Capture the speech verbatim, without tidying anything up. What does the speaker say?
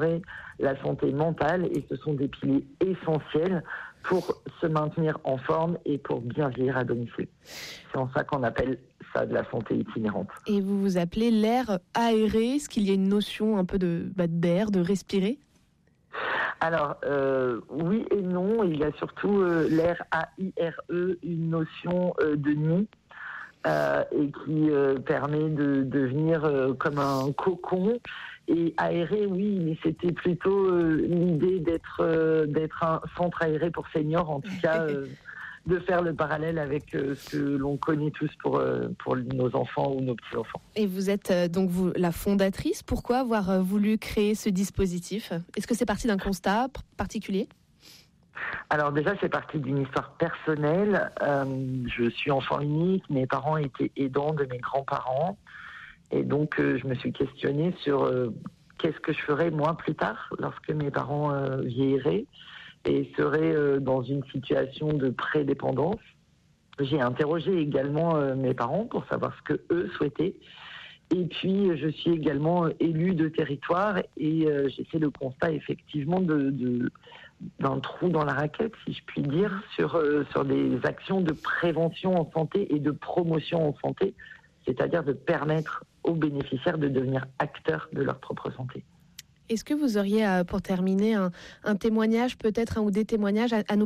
améliorer la santé mentale et ce sont des piliers essentiels pour se maintenir en forme et pour bien vieillir à domicile. C'est en ça qu'on appelle ça de la santé itinérante. Et vous vous appelez l'air aéré, est-ce qu'il y a une notion un peu de, bah, d'air, de respirer ? Alors, euh, oui et non, il y a surtout euh, l'air A I R E, une notion euh, de nid, euh, et qui euh, permet de devenir euh, comme un cocon. Et aéré, oui, mais c'était plutôt euh, l'idée d'être, euh, d'être un centre aéré pour seniors, en tout cas, euh, de faire le parallèle avec euh, ce que l'on connaît tous pour, euh, pour nos enfants ou nos petits-enfants. Et vous êtes euh, donc vous, la fondatrice. Pourquoi avoir euh, voulu créer ce dispositif ? Est-ce que c'est parti d'un constat p- particulier ? Alors déjà, c'est parti d'une histoire personnelle. Euh, je suis enfant unique, mes parents étaient aidants de mes grands-parents. Et donc, euh, je me suis questionnée sur euh, qu'est-ce que je ferais moi plus tard, lorsque mes parents euh, vieilliraient et seraient euh, dans une situation de prédépendance. J'ai interrogé également euh, mes parents pour savoir ce que eux souhaitaient. Et puis, je suis également élue de territoire et euh, j'ai fait le constat effectivement de, de, d'un trou dans la raquette, si je puis dire, sur, euh, sur des actions de prévention en santé et de promotion en santé, c'est-à-dire de permettre aux bénéficiaires de devenir acteurs de leur propre santé. Est-ce que vous auriez, euh, pour terminer, un, un témoignage, peut-être un ou des témoignages à, à nous partager ?